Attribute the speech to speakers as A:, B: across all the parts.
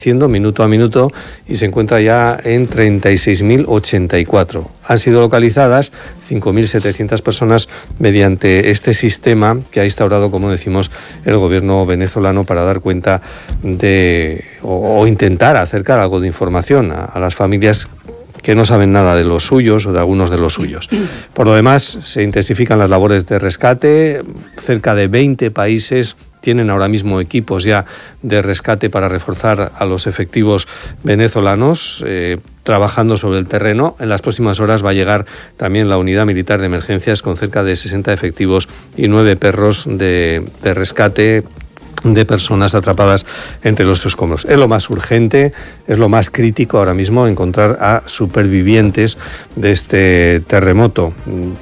A: minuto a minuto y se encuentra ya en 36.084. Han sido localizadas 5.700 personas mediante este sistema que ha instaurado, como decimos, el gobierno venezolano para dar cuenta de o intentar acercar algo de información a las familias que no saben nada de los suyos o de algunos de los suyos. Por lo demás, se intensifican las labores de rescate. Cerca de 20 países tienen ahora mismo equipos ya de rescate para reforzar a los efectivos venezolanos, trabajando sobre el terreno. En las próximas horas va a llegar también la unidad militar de emergencias con cerca de 60 efectivos y 9 perros de rescate de personas atrapadas entre los escombros. Es lo más urgente, es lo más crítico ahora mismo, encontrar a supervivientes de este terremoto.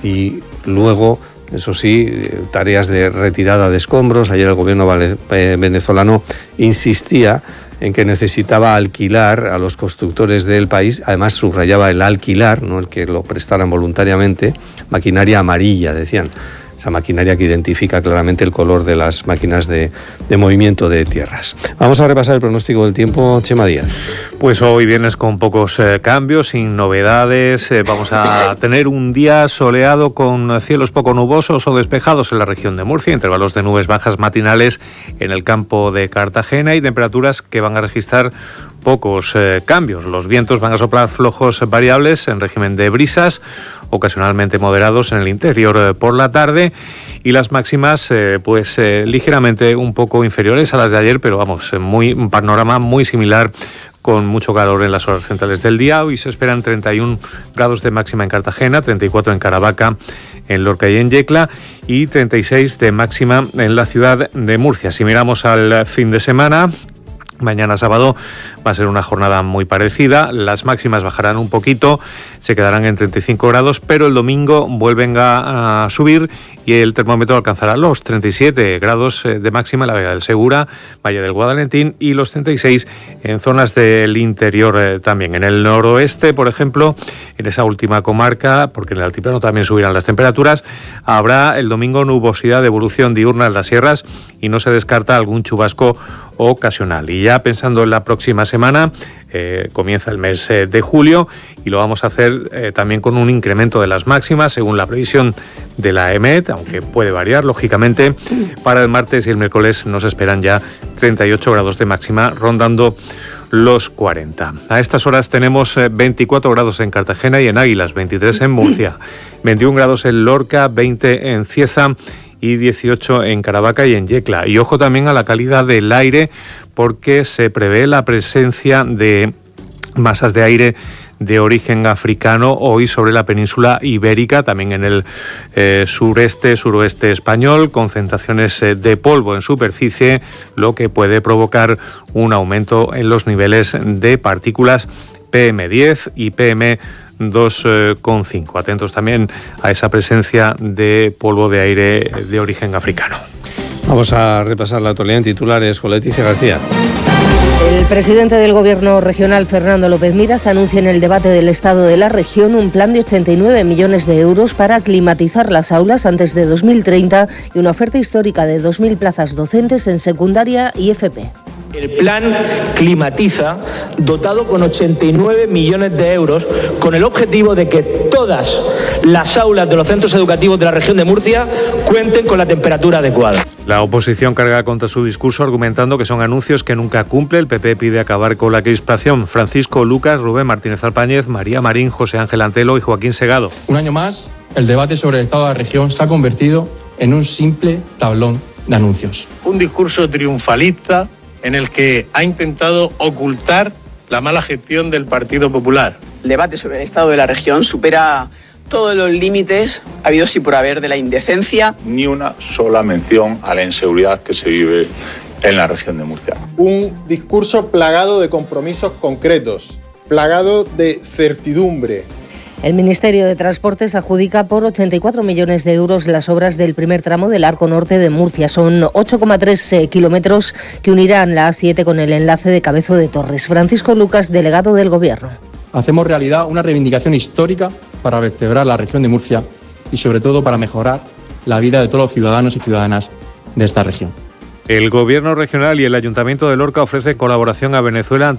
A: Y luego, eso sí, tareas de retirada de escombros. Ayer el gobierno venezolano insistía en que necesitaba alquilar a los constructores del país, además subrayaba el alquilar, no el que lo prestaran voluntariamente, maquinaria amarilla, decían. Esa maquinaria que identifica claramente el color de las máquinas de movimiento de tierras. Vamos a repasar el pronóstico del tiempo, Chema Díaz.
B: Pues hoy vienes con pocos cambios, sin novedades. Vamos a tener un día soleado con cielos poco nubosos o despejados en la región de Murcia, intervalos de nubes bajas matinales en el campo de Cartagena y temperaturas que van a registrar pocos cambios. Los vientos van a soplar flojos variables en régimen de brisas, ocasionalmente moderados en el interior por la tarde, y las máximas ligeramente un poco inferiores a las de ayer, pero vamos, un panorama muy similar, con mucho calor en las horas centrales del día. Hoy se esperan 31 grados de máxima en Cartagena, 34 en Caravaca, en Lorca y en Yecla, y 36 de máxima en la ciudad de Murcia. Si miramos al fin de semana, mañana sábado va a ser una jornada muy parecida. Las máximas bajarán un poquito, se quedarán en 35 grados, pero el domingo vuelven a subir y el termómetro alcanzará los 37 grados de máxima en la Vega del Segura, Valle del Guadalentín, y los 36 en zonas del interior también. En el noroeste, por ejemplo, en esa última comarca, porque en el altiplano también subirán las temperaturas, habrá el domingo nubosidad de evolución diurna en las sierras y no se descarta algún chubasco ocasional. Y ya pensando en la próxima semana, comienza el mes de julio y lo vamos a hacer también con un incremento de las máximas según la previsión de la EMET, aunque puede variar lógicamente. Para el martes y el miércoles nos esperan ya 38 grados de máxima, rondando los 40. A estas horas tenemos 24 grados en Cartagena y en Águilas, 23 en Murcia, 21 grados en Lorca, 20 en Cieza y 18 en Caravaca y en Yecla. Y ojo también a la calidad del aire, porque se prevé la presencia de masas de aire de origen africano hoy sobre la península ibérica, también en el suroeste español, concentraciones de polvo en superficie, lo que puede provocar un aumento en los niveles de partículas PM10 y PM2,5. Atentos también a esa presencia de polvo de aire de origen africano.
A: Vamos a repasar la actualidad en titulares con Leticia García.
C: El presidente del Gobierno regional, Fernando López Miras, anuncia en el debate del Estado de la región un plan de 89 millones de euros para climatizar las aulas antes de 2030 y una oferta histórica de 2.000 plazas docentes en secundaria y FP.
D: El plan Climatiza, dotado con 89 millones de euros, con el objetivo de que todas las aulas de los centros educativos de la región de Murcia cuenten con la temperatura adecuada.
B: La oposición carga contra su discurso argumentando que son anuncios que nunca cumple. El PP pide acabar con la crispación. Francisco Lucas, Rubén Martínez Alpáñez, María Marín, José Ángel Antelo y Joaquín Segado.
E: Un año más, el debate sobre el estado de la región se ha convertido en un simple tablón de anuncios.
F: Un discurso triunfalista en el que ha intentado ocultar la mala gestión del Partido Popular.
G: El debate sobre el estado de la región supera todos los límites habidos y por haber de la indecencia.
H: Ni una sola mención a la inseguridad que se vive en la región de Murcia.
I: Un discurso plagado de compromisos concretos, plagado de certidumbre.
C: El Ministerio de Transportes adjudica por 84 millones de euros las obras del primer tramo del Arco Norte de Murcia. Son 8,3 kilómetros que unirán la A7 con el enlace de Cabezo de Torres. Francisco Lucas, delegado del Gobierno.
E: Hacemos realidad una reivindicación histórica para vertebrar la región de Murcia y sobre todo para mejorar la vida de todos los ciudadanos y ciudadanas de esta región.
B: El Gobierno regional y el Ayuntamiento de Lorca ofrecen colaboración a Venezuela